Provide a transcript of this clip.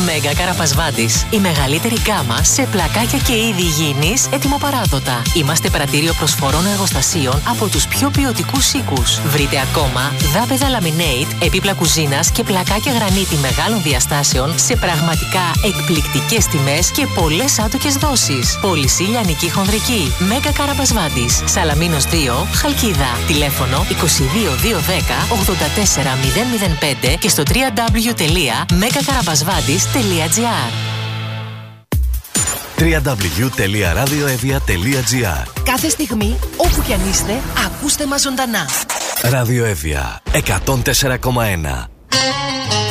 Μέγα Καραπασβάντης. Η μεγαλύτερη γκάμα σε πλακάκια και είδη υγιεινής ετοιμοπαράδοτα. Είμαστε πρατήριο προσφορών εργοστασίων από τους πιο ποιοτικούς οίκους. Βρείτε ακόμα δάπεδα laminate, επίπλα κουζίνας και πλακάκια γρανίτη μεγάλων διαστάσεων σε πραγματικά εκπληκτικές τιμές και πολλές άτοκες δόσεις. Πολυσύλλα Λιανική Χονδρική. Μέγα Καραπασβάντης. Σαλαμίνος 2, Χαλκίδα. Τηλέφωνο 22210 84005 και στο www.megakarabasvadis.gr. www.radioevia.gr. Κάθε στιγμή, όπου κι αν είστε, ακούστε μας ζωντανά. Ράδιο Εύβοια 104,1.